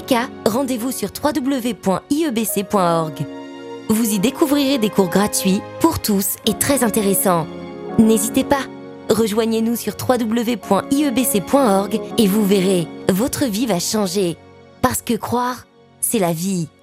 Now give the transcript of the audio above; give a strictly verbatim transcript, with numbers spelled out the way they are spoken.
cas, rendez-vous sur w w w point i e b c point org. Vous y découvrirez des cours gratuits pour tous et très intéressants. N'hésitez pas, rejoignez-nous sur w w w point i e b c point org et vous verrez, votre vie va changer. Parce que croire, c'est la vie.